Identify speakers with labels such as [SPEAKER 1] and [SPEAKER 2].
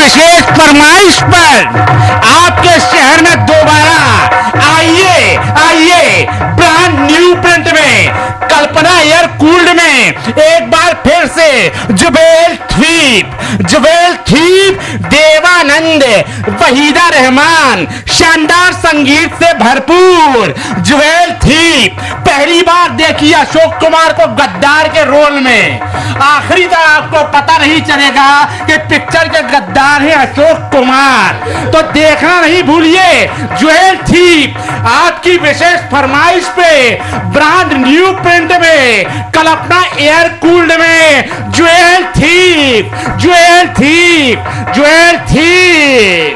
[SPEAKER 1] विशेष फरमाइश पर आपके शहर में दोबारा आइए आइए ब्रांड न्यू प्रिंट में कल्पना एयर कूल्ड में एक बार फिर से जुबेल थीप देवानंद वहीदा रहमान शानदार संगीत से भरपूर जुबेल थीप पहली बार देखिए अशोक कुमार को गद्दार के रोल में। आखिरी तक आपको पता नहीं चलेगा कि पिक्चर के गद्दार हैं अशोक कुमार, तो देखना नहीं भूलिए जुबेल थीप आपकी विशेष फरमाइश पे ब्रांड न्यू प्रिंट में कल्पना एयर कूल्ड में जुबेल थीप।